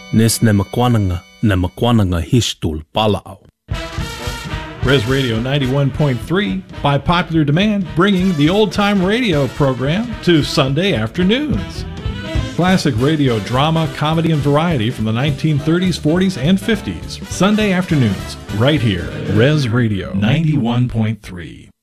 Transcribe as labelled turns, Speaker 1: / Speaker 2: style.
Speaker 1: Nes Nemakwananga Hishtul Palao.
Speaker 2: Res Radio 91.3, by popular demand, bringing the old-time radio program to Sunday afternoons. Classic radio drama, comedy, and variety from the 1930s, 40s, and 50s. Sunday afternoons, right here. Res Radio 91.3.